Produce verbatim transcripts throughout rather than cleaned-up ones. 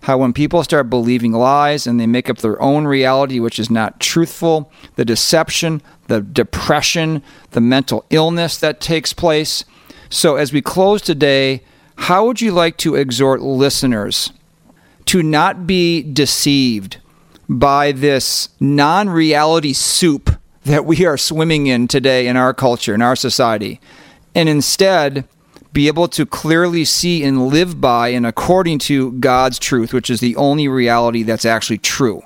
how when people start believing lies and they make up their own reality, which is not truthful, the deception, the depression, the mental illness that takes place. So as we close today, how would you like to exhort listeners to not be deceived by this non-reality soup that we are swimming in today in our culture, in our society, and instead be able to clearly see and live by and according to God's truth, which is the only reality that's actually true?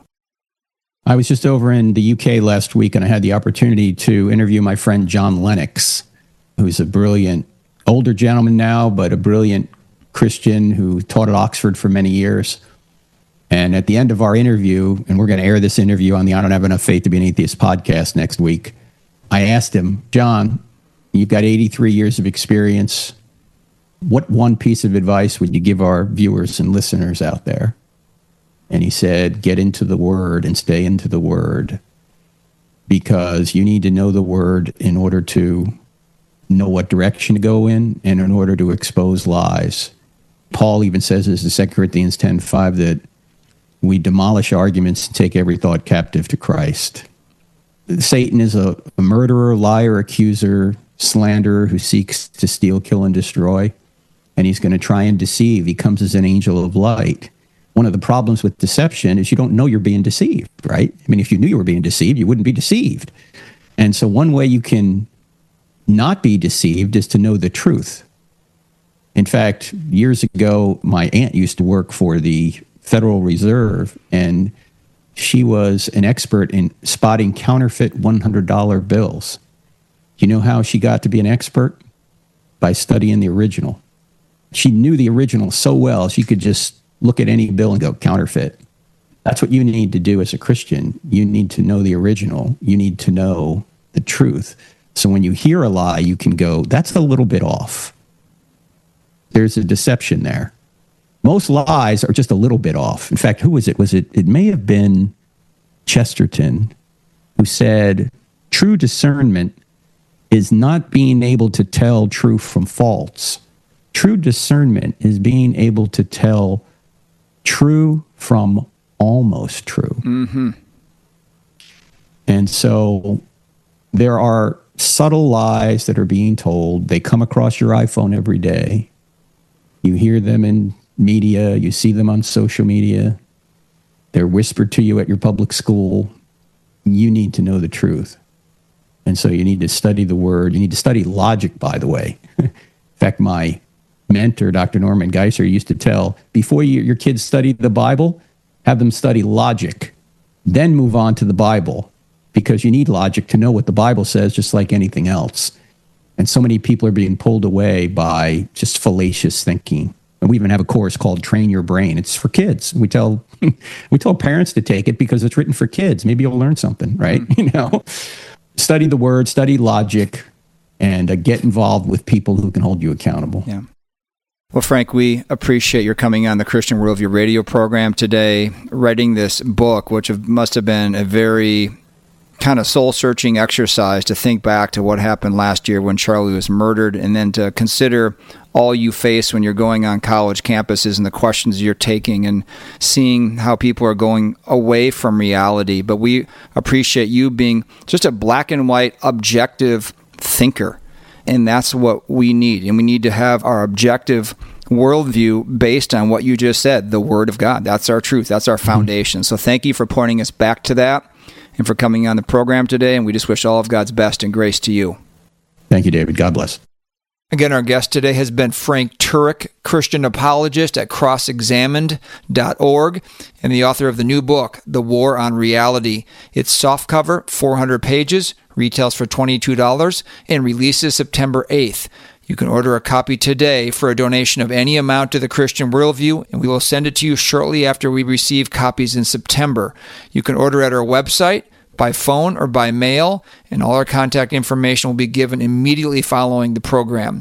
I was just over in the U K last week, and I had the opportunity to interview my friend John Lennox, who's a brilliant, older gentleman now, but a brilliant Christian who taught at Oxford for many years. And at the end of our interview, and we're going to air this interview on the I Don't Have Enough Faith to Be an Atheist podcast next week, I asked him, John, you've got eighty-three years of experience. What one piece of advice would you give our viewers and listeners out there? And he said, get into the Word and stay into the Word, because you need to know the Word in order to know what direction to go in and in order to expose lies. Paul even says this in Second Corinthians ten five, that we demolish arguments and take every thought captive to Christ. Satan is a, a murderer, liar, accuser, slanderer who seeks to steal, kill, and destroy. And he's going to try and deceive. He comes as an angel of light. One of the problems with deception is you don't know you're being deceived, right? I mean, if you knew you were being deceived, you wouldn't be deceived. And so one way you can not be deceived is to know the truth. In fact, years ago, my aunt used to work for the Federal Reserve, and she was an expert in spotting counterfeit one hundred dollar bills. You know how she got to be an expert? By studying the original. She knew the original so well, she could just look at any bill and go, counterfeit. That's what you need to do as a Christian. You need to know the original. You need to know the truth. So when you hear a lie, you can go, that's a little bit off. There's a deception there. Most lies are just a little bit off. In fact, who was it? Was it? It may have been Chesterton who said, true discernment is not being able to tell truth from false. True discernment is being able to tell true from almost true. Mm-hmm. And so there are subtle lies that are being told. They come across your iPhone every day. You hear them in media. You see them on social media. They're whispered to you at your public school. You need to know the truth. And so you need to study the Word. You need to study logic, by the way. In fact, my mentor, Doctor Norman Geisler, used to tell, before you, your kids study the Bible, have them study logic, then move on to the Bible, because you need logic to know what the Bible says, just like anything else. And so many people are being pulled away by just fallacious thinking. And we even have a course called Train Your Brain. It's for kids. We tell we tell parents to take it because it's written for kids. Maybe you'll learn something, right? Mm-hmm. You know, study the Word, study logic, and uh, get involved with people who can hold you accountable. Yeah. Well, Frank, we appreciate your coming on the Christian Worldview radio program today, writing this book, which must have been a very kind of soul-searching exercise to think back to what happened last year when Charlie was murdered, and then to consider all you face when you're going on college campuses and the questions you're taking and seeing how people are going away from reality. But we appreciate you being just a black and white, objective thinker. And that's what we need. And we need to have our objective worldview based on what you just said, the Word of God. That's our truth. That's our foundation. So thank you for pointing us back to that and for coming on the program today. And we just wish all of God's best and grace to you. Thank you, David. God bless. Again, our guest today has been Frank Turek, Christian apologist at cross examined dot org, and the author of the new book, The War on Reality. It's softcover, four hundred pages, retails for twenty-two dollars, and releases September eighth. You can order a copy today for a donation of any amount to the Christian Worldview, and we will send it to you shortly after we receive copies in September. You can order at our website, by phone, or by mail, and all our contact information will be given immediately following the program.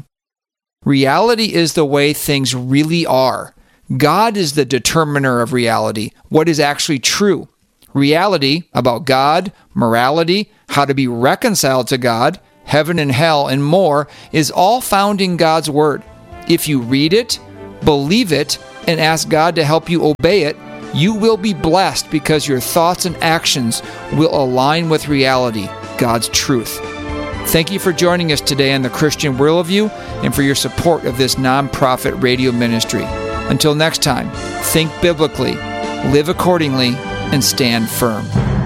Reality is the way things really are. God is the determiner of reality, what is actually true. Reality about God, morality, how to be reconciled to God, heaven and hell, and more is all found in God's Word. If you read it, believe it, and ask God to help you obey it, you will be blessed because your thoughts and actions will align with reality, God's truth. Thank you for joining us today on the Christian Worldview and for your support of this nonprofit radio ministry. Until next time, think biblically, live accordingly, and stand firm.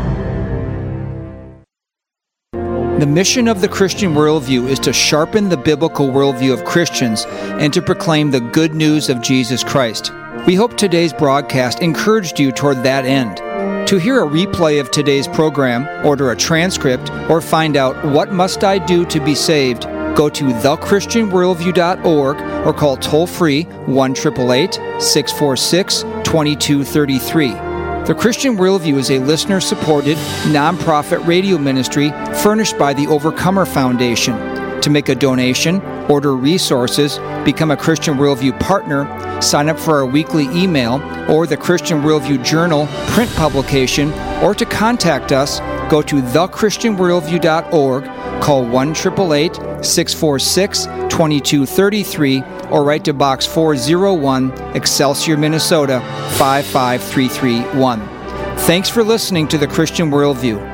The mission of the Christian Worldview is to sharpen the biblical worldview of Christians and to proclaim the good news of Jesus Christ. We hope today's broadcast encouraged you toward that end. To hear a replay of today's program, order a transcript, or find out what must I do to be saved, go to the christian worldview dot org or call toll-free one eight eight eight, six four six, two two three three. The Christian Worldview is a listener-supported, nonprofit radio ministry furnished by the Overcomer Foundation. To make a donation, order resources, become a Christian Worldview partner, sign up for our weekly email or the Christian Worldview Journal print publication, or to contact us, go to the christian worldview dot org, call one eight eight eight, six four six, two two three three, or write to Box four oh one, Excelsior, Minnesota, five five three three one. Thanks for listening to the Christian Worldview.